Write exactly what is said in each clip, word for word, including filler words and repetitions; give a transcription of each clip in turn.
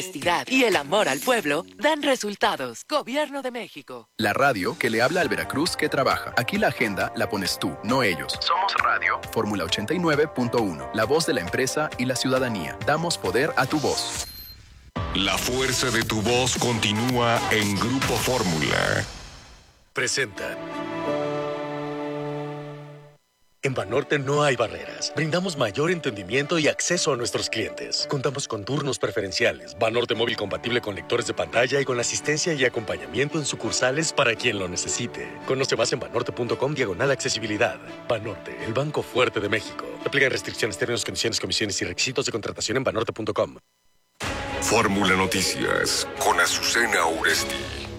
honestidad y el amor al pueblo dan resultados. Gobierno de México. La radio que le habla al Veracruz que trabaja. Aquí la agenda la pones tú, no ellos. Somos Radio. Fórmula ochenta y nueve punto uno. La voz de la empresa y la ciudadanía. Damos poder a tu voz. La fuerza de tu voz continúa en Grupo Fórmula. Presenta. En Banorte no hay barreras. Brindamos mayor entendimiento y acceso a nuestros clientes. Contamos con turnos preferenciales, Banorte móvil compatible con lectores de pantalla y con asistencia y acompañamiento en sucursales para quien lo necesite. Conoce más en banorte punto com diagonal accesibilidad. Banorte, el banco fuerte de México. Aplican restricciones, términos, condiciones, comisiones y requisitos de contratación en banorte punto com. Fórmula Noticias con Azucena Uresti.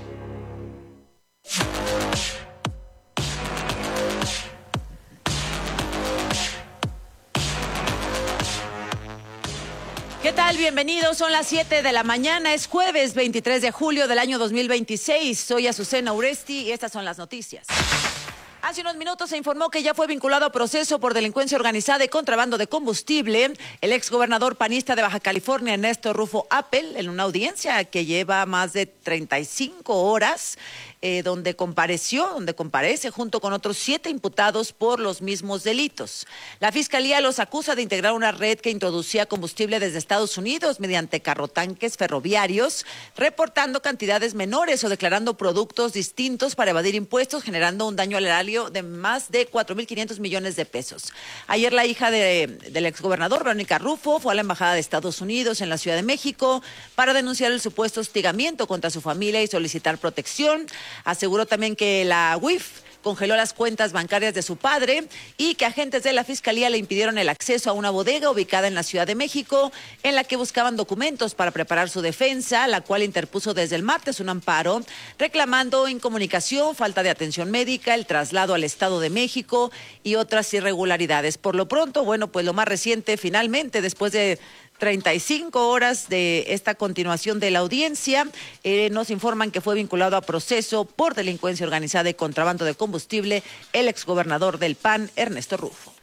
¿Qué tal? Bienvenidos, son las siete de la mañana, es jueves veintitrés de julio del año dos mil veintiséis. Soy Azucena Uresti y estas son las noticias. Hace unos minutos se informó que ya fue vinculado a proceso por delincuencia organizada y contrabando de combustible el exgobernador panista de Baja California, Ernesto Rufo Appel, en una audiencia que lleva más de treinta y cinco horas, eh, donde compareció, donde comparece junto con otros siete imputados por los mismos delitos. La Fiscalía los acusa de integrar una red que introducía combustible desde Estados Unidos mediante carrotanques ferroviarios, reportando cantidades menores o declarando productos distintos para evadir impuestos, generando un daño al erario de más de cuatro mil quinientos millones de pesos. Ayer la hija de, del exgobernador, Verónica Rufo, fue a la Embajada de Estados Unidos en la Ciudad de México para denunciar el supuesto hostigamiento contra su familia y solicitar protección. Aseguró también que la U I F congeló las cuentas bancarias de su padre y que agentes de la Fiscalía le impidieron el acceso a una bodega ubicada en la Ciudad de México en la que buscaban documentos para preparar su defensa, la cual interpuso desde el martes un amparo reclamando incomunicación, falta de atención médica, el traslado al Estado de México y otras irregularidades. Por lo pronto, bueno, pues lo más reciente, finalmente, después de treinta y cinco horas de esta continuación de la audiencia, eh, nos informan que fue vinculado a proceso por delincuencia organizada y contrabando de combustible el exgobernador del P A N, Ernesto Rufo.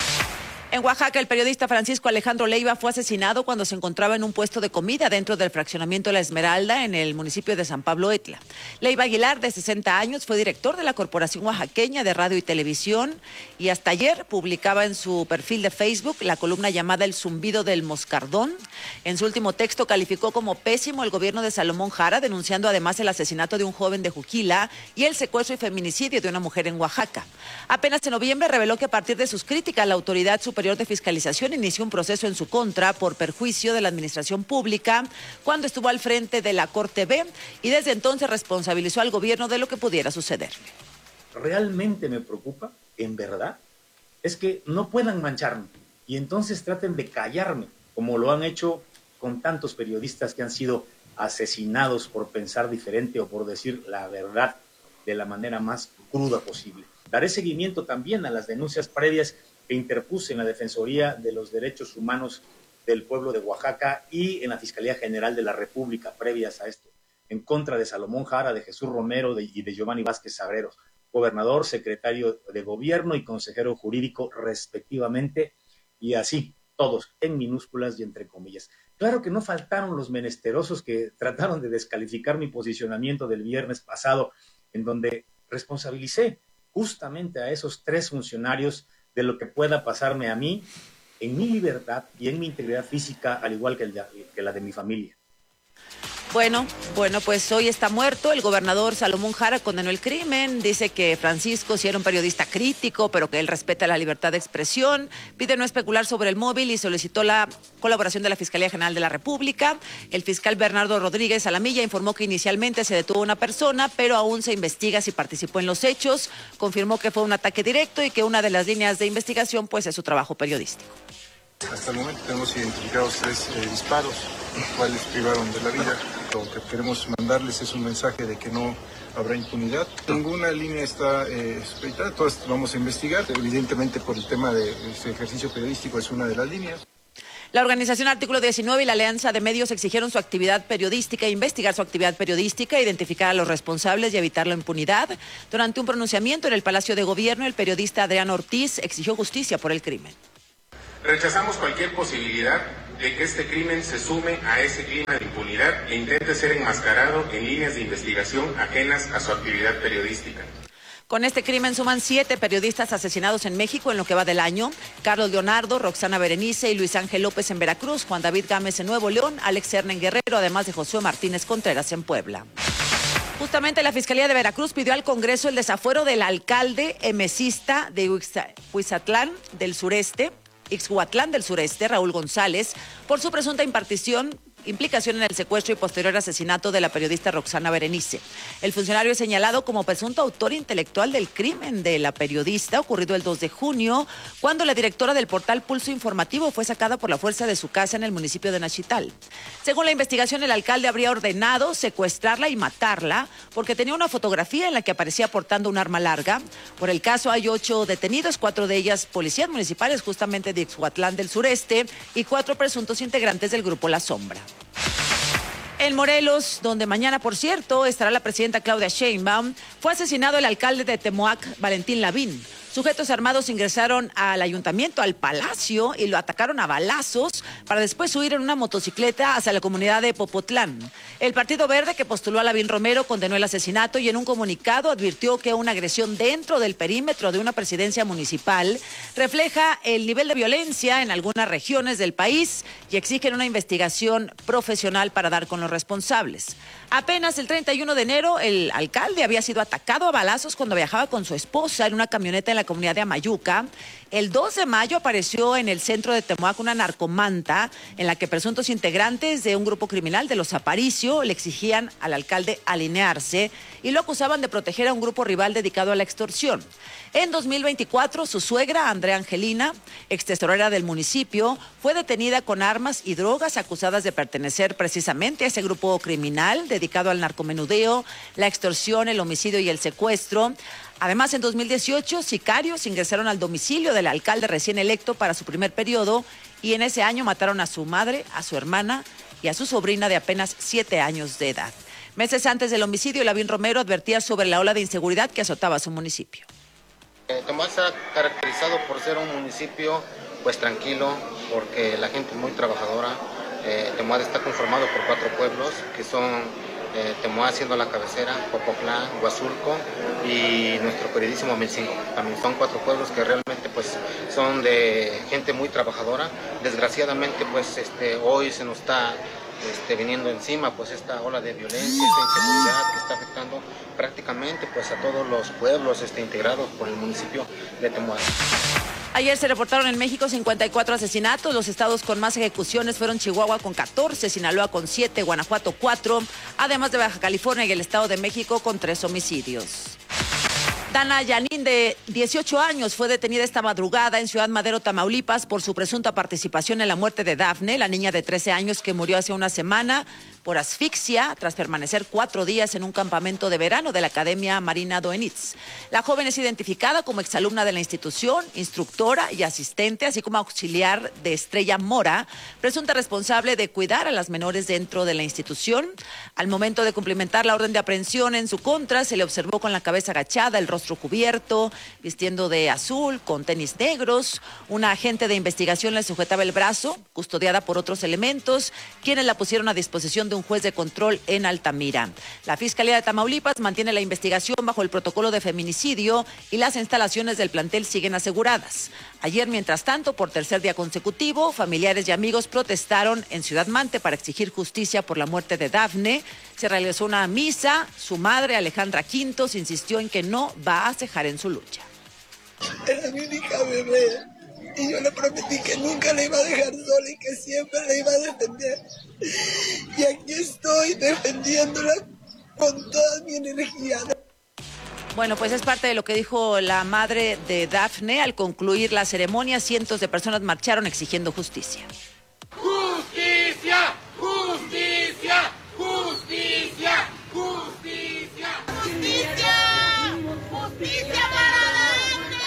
En Oaxaca, el periodista Francisco Alejandro Leiva fue asesinado cuando se encontraba en un puesto de comida dentro del fraccionamiento La Esmeralda, en el municipio de San Pablo Etla. Leiva Aguilar, de sesenta años, fue director de la Corporación Oaxaqueña de Radio y Televisión y hasta ayer publicaba en su perfil de Facebook la columna llamada El Zumbido del Moscardón. En su último texto calificó como pésimo el gobierno de Salomón Jara, denunciando además el asesinato de un joven de Juquila y el secuestro y feminicidio de una mujer en Oaxaca. Apenas en noviembre reveló que a partir de sus críticas, la autoridad superior de Fiscalización inició un proceso en su contra por perjuicio de la administración pública cuando estuvo al frente de la Corte B y desde entonces responsabilizó al gobierno de lo que pudiera suceder. Realmente me preocupa, en verdad, es que no puedan mancharme y entonces traten de callarme, como lo han hecho con tantos periodistas que han sido asesinados por pensar diferente o por decir la verdad de la manera más cruda posible. Daré seguimiento también a las denuncias previas que interpuse en la Defensoría de los Derechos Humanos del Pueblo de Oaxaca y en la Fiscalía General de la República previas a esto, en contra de Salomón Jara, de Jesús Romero de, y de Giovanni Vázquez Sabreros, gobernador, secretario de Gobierno y consejero jurídico respectivamente, y así, todos en minúsculas y entre comillas. Claro que no faltaron los menesterosos que trataron de descalificar mi posicionamiento del viernes pasado, en donde responsabilicé justamente a esos tres funcionarios de lo que pueda pasarme a mí, en mi libertad y en mi integridad física, al igual que, el de, que la de mi familia. Bueno, bueno, pues hoy está muerto. El gobernador Salomón Jara condenó el crimen. Dice que Francisco sí era un periodista crítico, pero que él respeta la libertad de expresión. Pide no especular sobre el móvil y solicitó la colaboración de la Fiscalía General de la República. El fiscal Bernardo Rodríguez Alamilla informó que inicialmente se detuvo una persona, pero aún se investiga si participó en los hechos. Confirmó que fue un ataque directo y que una de las líneas de investigación pues es su trabajo periodístico. Hasta el momento tenemos identificados tres eh, disparos, los cuales privaron de la vida. Lo que queremos mandarles es un mensaje de que no habrá impunidad. Ninguna línea está eh, suspeitada, todas vamos a investigar. Evidentemente, por el tema de este ejercicio periodístico es una de las líneas. La organización Artículo diecinueve y la Alianza de Medios exigieron su actividad periodística, investigar su actividad periodística, identificar a los responsables y evitar la impunidad. Durante un pronunciamiento en el Palacio de Gobierno, el periodista Adrián Ortiz exigió justicia por el crimen. Rechazamos cualquier posibilidad de que este crimen se sume a ese clima de impunidad e intente ser enmascarado en líneas de investigación ajenas a su actividad periodística. Con este crimen suman siete periodistas asesinados en México en lo que va del año. Carlos Leonardo, Roxana Berenice y Luis Ángel López en Veracruz, Juan David Gámez en Nuevo León, Alex Serna en Guerrero, además de Josué Martínez Contreras en Puebla. Justamente la Fiscalía de Veracruz pidió al Congreso el desafuero del alcalde emesista de Huizatlán del Sureste, Ixhuatlán del Sureste, Raúl González, por su presunta impartición implicación en el secuestro y posterior asesinato de la periodista Roxana Berenice. El funcionario es señalado como presunto autor intelectual del crimen de la periodista ocurrido el dos de junio, cuando la directora del portal Pulso Informativo fue sacada por la fuerza de su casa en el municipio de Nachital. Según la investigación, el alcalde habría ordenado secuestrarla y matarla porque tenía una fotografía en la que aparecía portando un arma larga. Por el caso hay ocho detenidos, cuatro de ellas policías municipales justamente de Ixhuatlán del Sureste y cuatro presuntos integrantes del grupo La Sombra. En Morelos, donde mañana, por cierto, estará la presidenta Claudia Sheinbaum, fue asesinado el alcalde de Temoac, Valentín Lavín. Sujetos armados ingresaron al ayuntamiento, al palacio, y lo atacaron a balazos para después huir en una motocicleta hacia la comunidad de Popotlán. El Partido Verde, que postuló a Lavín Romero, condenó el asesinato y en un comunicado advirtió que una agresión dentro del perímetro de una presidencia municipal refleja el nivel de violencia en algunas regiones del país y exigen una investigación profesional para dar con los responsables. Apenas el treinta y uno de enero, el alcalde había sido atacado a balazos cuando viajaba con su esposa en una camioneta en la comunidad de Amayuca. El dos de mayo apareció en el centro de Temoac una narcomanta en la que presuntos integrantes de un grupo criminal de los Aparicio le exigían al alcalde alinearse y lo acusaban de proteger a un grupo rival dedicado a la extorsión. En dos mil veinticuatro, su suegra, Andrea Angelina, extesorera del municipio, fue detenida con armas y drogas acusadas de pertenecer precisamente a ese grupo criminal dedicado al narcomenudeo, la extorsión, el homicidio y el secuestro. Además, en dos mil dieciocho, sicarios ingresaron al domicilio del alcalde recién electo para su primer periodo y en ese año mataron a su madre, a su hermana y a su sobrina de apenas siete años de edad. Meses antes del homicidio, Lavín Romero advertía sobre la ola de inseguridad que azotaba su municipio. Eh, Temoac está caracterizado por ser un municipio pues tranquilo, porque la gente es muy trabajadora. Eh, Temoac está conformado por cuatro pueblos que son eh, Temoac siendo la cabecera, Popotlán, Huazulco y nuestro queridísimo Milcingo. También son cuatro pueblos que realmente pues son de gente muy trabajadora. Desgraciadamente pues este hoy se nos está Este, viniendo encima pues esta ola de violencia, esta inseguridad que está afectando prácticamente pues a todos los pueblos este, integrados por el municipio de Temoac. Ayer se reportaron en México cincuenta y cuatro asesinatos. Los estados con más ejecuciones fueron Chihuahua con catorce, Sinaloa con siete, Guanajuato cuatro, además de Baja California y el Estado de México con tres homicidios. Dana Yanin, de dieciocho años, fue detenida esta madrugada en Ciudad Madero, Tamaulipas, por su presunta participación en la muerte de Dafne, la niña de trece años que murió hace una semana por asfixia tras permanecer cuatro días en un campamento de verano de la Academia Marina Doenitz. La joven es identificada como exalumna de la institución, instructora y asistente, así como auxiliar de Estrella Mora, presunta responsable de cuidar a las menores dentro de la institución. Al momento de cumplimentar la orden de aprehensión en su contra, se le observó con la cabeza agachada, el rostro cubierto, vistiendo de azul, con tenis negros. Una agente de investigación le sujetaba el brazo, custodiada por otros elementos, quienes la pusieron a disposición de un juez de control en Altamira. La Fiscalía de Tamaulipas mantiene la investigación bajo el protocolo de feminicidio y las instalaciones del plantel siguen aseguradas. Ayer, mientras tanto, por tercer día consecutivo, familiares y amigos protestaron en Ciudad Mante para exigir justicia por la muerte de Dafne. Se realizó una misa. Su madre, Alejandra Quintos, insistió en que no va a cejar en su lucha. Era mi única bebé y yo le prometí que nunca la iba a dejar sola y que siempre la iba a defender. Y aquí estoy defendiéndola con toda mi energía. Bueno, pues es parte de lo que dijo la madre de Dafne. Al concluir la ceremonia, cientos de personas marcharon exigiendo justicia. ¡Justicia! ¡Justicia! ¡Justicia! ¡Justicia! ¡Justicia! ¡Justicia para Dafne!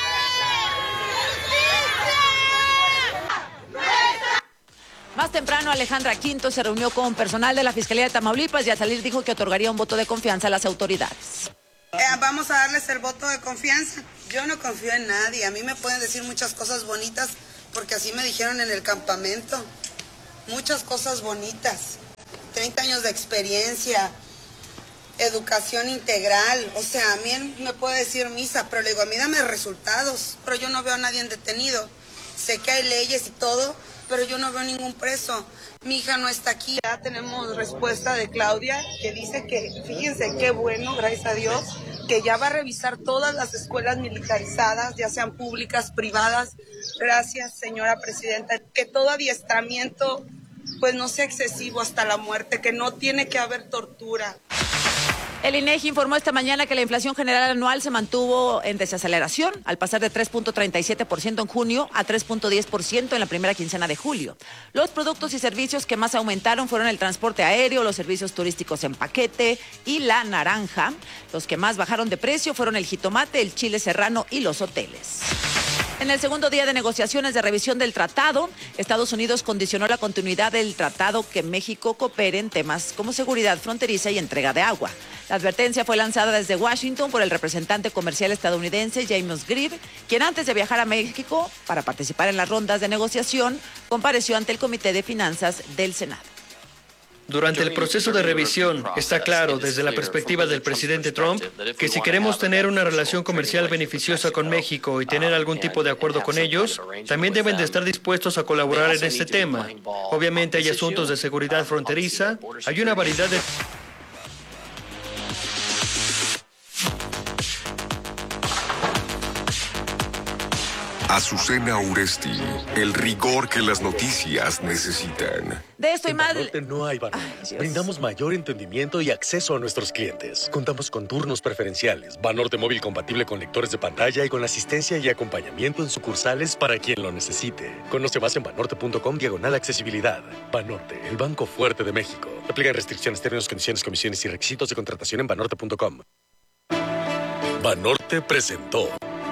¡Justicia! Más temprano, Alejandra Quinto se reunió con personal de la Fiscalía de Tamaulipas y al salir dijo que otorgaría un voto de confianza a las autoridades. Eh, vamos a darles el voto de confianza. Yo no confío en nadie. A mí me pueden decir muchas cosas bonitas porque así me dijeron en el campamento. muchas cosas bonitas, treinta años de experiencia, educación integral. O sea, a mí él me puede decir misa, pero le digo, a mí dame resultados, pero yo no veo a nadie detenido. Sé que hay leyes y todo, pero yo no veo ningún preso. Mi hija no está aquí. Ya tenemos respuesta de Claudia, que dice que, fíjense qué bueno, gracias a Dios, que ya va a revisar todas las escuelas militarizadas, ya sean públicas, privadas. Gracias, señora presidenta. Que todo adiestramiento, pues no sea excesivo hasta la muerte, que no tiene que haber tortura. El INEGI informó esta mañana que la inflación general anual se mantuvo en desaceleración al pasar de tres punto treinta y siete por ciento en junio a tres punto diez por ciento en la primera quincena de julio. Los productos y servicios que más aumentaron fueron el transporte aéreo, los servicios turísticos en paquete y la naranja. Los que más bajaron de precio fueron el jitomate, el chile serrano y los hoteles. En el segundo día de negociaciones de revisión del tratado, Estados Unidos condicionó la continuidad del tratado que México coopere en temas como seguridad fronteriza y entrega de agua. La advertencia fue lanzada desde Washington por el representante comercial estadounidense James Grieve, quien antes de viajar a México para participar en las rondas de negociación, compareció ante el Comité de Finanzas del Senado. Durante el proceso de revisión, está claro, desde la perspectiva del presidente Trump, que si queremos tener una relación comercial beneficiosa con México y tener algún tipo de acuerdo con ellos, también deben de estar dispuestos a colaborar en este tema. Obviamente hay asuntos de seguridad fronteriza, hay una variedad de... Azucena Uresti, el rigor que las noticias necesitan. De esto y más... En Banorte no hay barreras. Brindamos mayor entendimiento y acceso a nuestros clientes. Contamos con turnos preferenciales, Banorte móvil compatible con lectores de pantalla y con asistencia y acompañamiento en sucursales para quien lo necesite. Conoce más en banorte punto com diagonal accesibilidad. Banorte, el banco fuerte de México. Aplican restricciones, términos, condiciones, comisiones y requisitos de contratación en banorte punto com. Banorte presentó.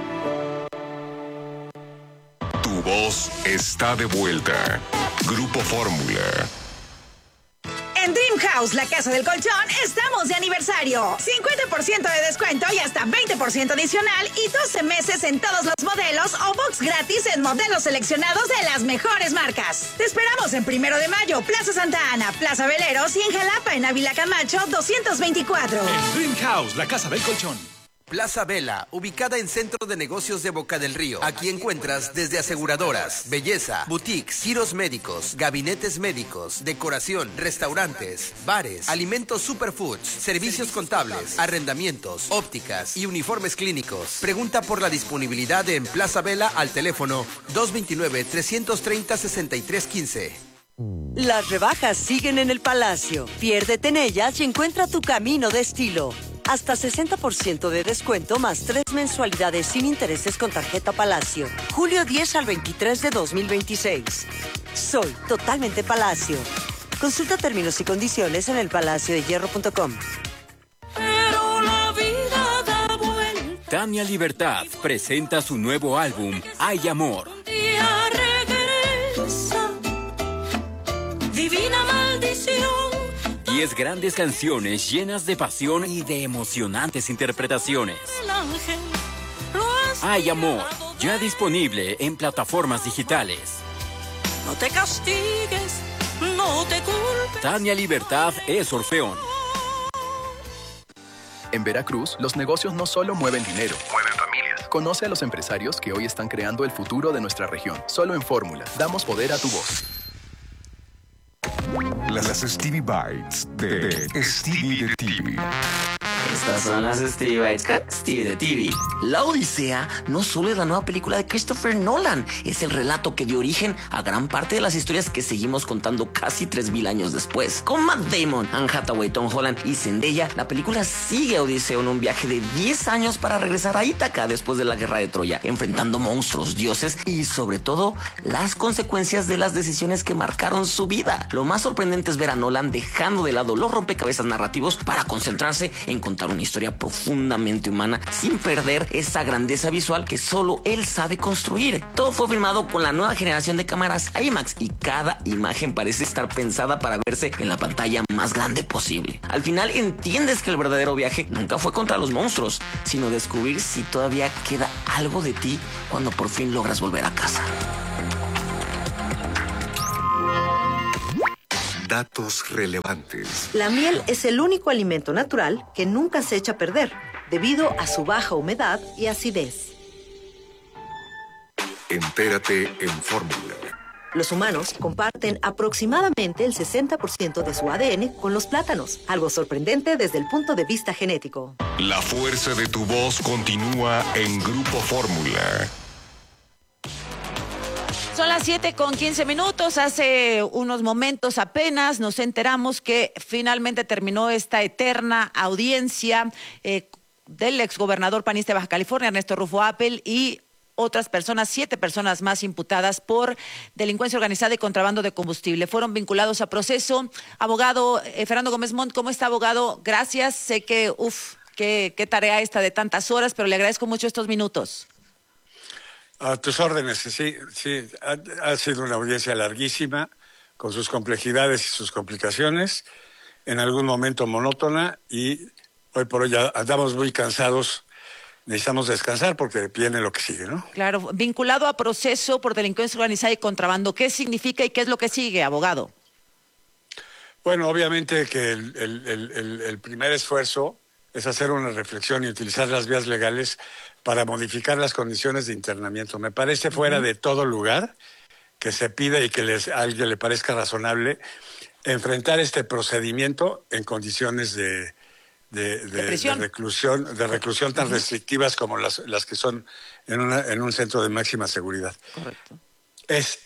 Tu voz está de vuelta. Grupo Fórmula. En Dream House, la casa del colchón, estamos de aniversario. cincuenta por ciento de descuento y hasta veinte por ciento adicional y doce meses en todos los modelos o box gratis en modelos seleccionados de las mejores marcas. Te esperamos en Primero de Mayo, Plaza Santa Ana, Plaza Veleros y en Jalapa, en Ávila Camacho, doscientos veinticuatro. En Dream House, la casa del colchón. Plaza Vela, ubicada en Centro de Negocios de Boca del Río. Aquí encuentras desde aseguradoras, belleza, boutiques, giros médicos, gabinetes médicos, decoración, restaurantes, bares, alimentos superfoods, servicios contables, arrendamientos, ópticas y uniformes clínicos. Pregunta por la disponibilidad en Plaza Vela al teléfono dos dos nueve, tres tres cero, seis tres uno cinco. Las rebajas siguen en el Palacio. Piérdete en ellas y encuentra tu camino de estilo. Hasta sesenta por ciento de descuento más tres mensualidades sin intereses con tarjeta Palacio. Julio diez al veintitrés de dos mil veintiséis. Soy totalmente Palacio. Consulta términos y condiciones en el palacio de hierro punto com. Pero la vida da vuelta. Tania Libertad presenta su nuevo álbum, Hay Amor. Un día regresa. Divina maldición. Diez grandes canciones llenas de pasión y de emocionantes interpretaciones. El ángel lo has Hay Amor, ya disponible en plataformas digitales. No te castigues, no te culpes. Tania Libertad es Orfeón. En Veracruz, los negocios no solo mueven dinero, mueven familias. Conoce a los empresarios que hoy están creando el futuro de nuestra región. Solo en Fórmula, damos poder a tu voz. Las Stevie Bites de, de Stevie de T V. Estas son las Stevie Bites con Stevie de T V. La Odisea no solo es la nueva película de Christopher Nolan, es el relato que dio origen a gran parte de las historias que seguimos contando casi tres mil años después. Con Matt Damon, Anne Hathaway, Tom Holland y Zendaya, la película sigue a Odiseo en un viaje de diez años para regresar a Ítaca después de la guerra de Troya, enfrentando monstruos, dioses y sobre todo las consecuencias de las decisiones que marcaron su vida. Lo más sorprendente es ver a Nolan dejando de lado los rompecabezas narrativos para concentrarse en contar una historia profundamente humana sin perder esa grandeza visual que solo él sabe construir. Todo fue filmado con la nueva generación de cámaras IMAX y cada imagen parece estar pensada para verse en la pantalla más grande posible. Al final entiendes que el verdadero viaje nunca fue contra los monstruos, sino descubrir si todavía queda algo de ti cuando por fin logras volver a casa. Datos relevantes. La miel es el único alimento natural que nunca se echa a perder, debido a su baja humedad y acidez. Entérate en Fórmula. Los humanos comparten aproximadamente el sesenta por ciento de su A D N con los plátanos, algo sorprendente desde el punto de vista genético. La fuerza de tu voz continúa en Grupo Fórmula. Son las siete con quince minutos. Hace unos momentos apenas nos enteramos que finalmente terminó esta eterna audiencia eh, del exgobernador panista de Baja California, Ernesto Rufo Appel, y otras personas, siete personas más imputadas por delincuencia organizada y contrabando de combustible. Fueron vinculados a proceso. Abogado eh, Fernando Gómez Montt, ¿cómo está, abogado? Gracias. Sé que, uff, qué, qué tarea esta de tantas horas, pero le agradezco mucho estos minutos. A tus órdenes, sí, sí. Ha, ha sido una audiencia larguísima, con sus complejidades y sus complicaciones, en algún momento monótona, y hoy por hoy ya andamos muy cansados. Necesitamos descansar porque viene lo que sigue, ¿no? Claro, vinculado a proceso por delincuencia organizada y contrabando, ¿qué significa y qué es lo que sigue, abogado? Bueno, obviamente que el, el, el, el primer esfuerzo es hacer una reflexión y utilizar las vías legales para modificar las condiciones de internamiento. Me parece fuera uh-huh. de todo lugar que se pida y que les, a alguien le parezca razonable enfrentar este procedimiento en condiciones de, de, de, de, de reclusión, de reclusión tan uh-huh. restrictivas como las, las que son en, una, en un centro de máxima seguridad. Correcto. Es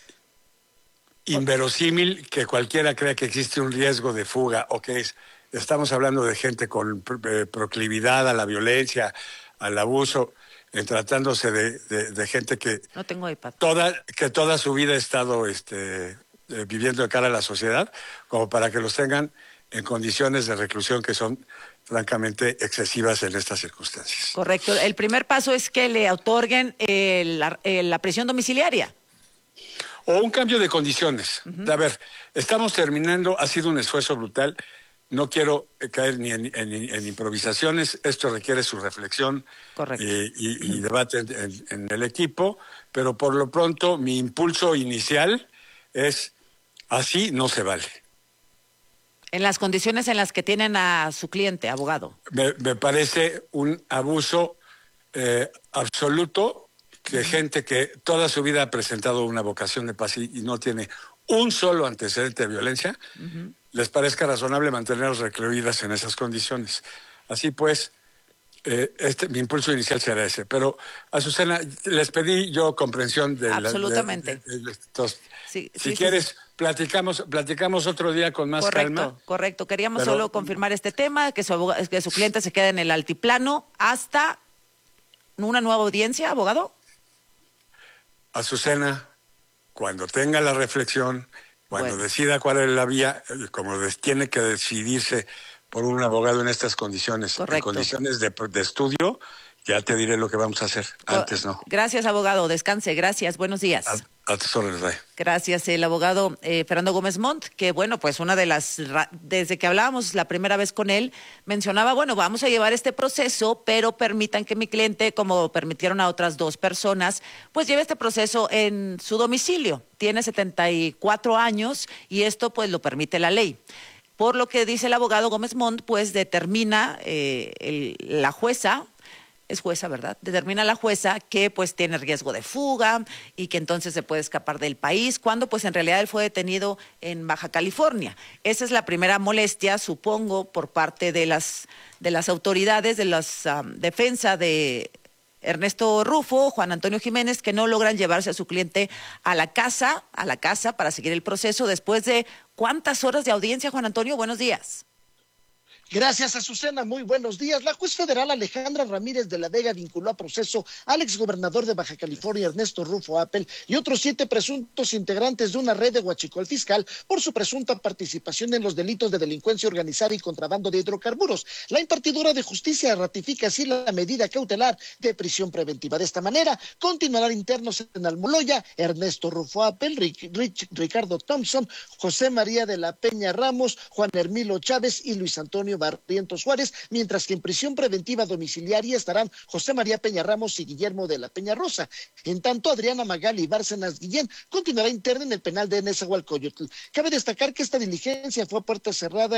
inverosímil que cualquiera crea que existe un riesgo de fuga o que es, estamos hablando de gente con proclividad a la violencia, al abuso, en tratándose de, de, de gente que no tengo iPad. toda que toda su vida ha estado este, eh, viviendo de cara a la sociedad, como para que los tengan en condiciones de reclusión que son francamente excesivas en estas circunstancias. Correcto. El primer paso es que le otorguen eh, la, eh, la prisión domiciliaria. O un cambio de condiciones. Uh-huh. A ver, estamos terminando, ha sido un esfuerzo brutal. No quiero caer ni en, en, en improvisaciones, esto requiere su reflexión y, y, y debate en, en, en el equipo, pero por lo pronto mi impulso inicial es así no se vale. En las condiciones en las que tienen a su cliente, abogado. Me, me parece un abuso eh, absoluto que uh-huh. gente que toda su vida ha presentado una vocación de paz y, y no tiene un solo antecedente de violencia, uh-huh. les parezca razonable mantenerlos recluidas en esas condiciones. Así pues, eh, este, mi impulso inicial será ese. Pero, Azucena, les pedí yo comprensión de... Absolutamente. La, de, de, de, entonces, sí, si sí, quieres, sí. platicamos platicamos otro día con más correcto, calma. Correcto, queríamos pero, solo confirmar este tema, que su, que su cliente se quede en el altiplano hasta una nueva audiencia, abogado. Azucena, cuando tenga la reflexión, cuando bueno. decida cuál es la vía, como tiene que decidirse por un abogado en estas condiciones, correcto. en condiciones de, de estudio, ya te diré lo que vamos a hacer. Antes no. Gracias, abogado. Descanse. Gracias. Buenos días. A, a tus órdenes, Ray. Gracias, el abogado eh, Fernando Gómez Montt, que bueno, pues una de las, desde que hablábamos la primera vez con él, mencionaba, bueno, vamos a llevar este proceso, pero permitan que mi cliente, como permitieron a otras dos personas, pues lleve este proceso en su domicilio. Tiene setenta y cuatro años y esto pues lo permite la ley. Por lo que dice el abogado Gómez Montt, pues determina eh, el, la jueza, es jueza, ¿verdad? Determina la jueza que pues tiene riesgo de fuga y que entonces se puede escapar del país, cuando pues en realidad él fue detenido en Baja California. Esa es la primera molestia, supongo, por parte de las, de las autoridades, de la um, defensa de Ernesto Rufo, Juan Antonio Jiménez, que no logran llevarse a su cliente a la casa, a la casa para seguir el proceso después de ¿cuántas horas de audiencia, Juan Antonio? Buenos días. Gracias, Azucena. Muy buenos días. La juez federal Alejandra Ramírez de la Vega vinculó a proceso al exgobernador de Baja California, Ernesto Rufo Appel, y otros siete presuntos integrantes de una red de huachicol fiscal por su presunta participación en los delitos de delincuencia organizada y contrabando de hidrocarburos. La impartidora de justicia ratifica así la medida cautelar de prisión preventiva. De esta manera, continuarán internos en Almoloya Ernesto Rufo Appel, Ric, Rich, Ricardo Thompson, José María de la Peña Ramos, Juan Hermilo Chávez y Luis Antonio Barrientos Suárez, mientras que en prisión preventiva domiciliaria estarán José María Peña Ramos y Guillermo de la Peña Rosa. En tanto, Adriana Magali Bárcenas Guillén continuará interna en el penal de Nezahualcóyotl. Cabe destacar que esta diligencia fue a puerta cerrada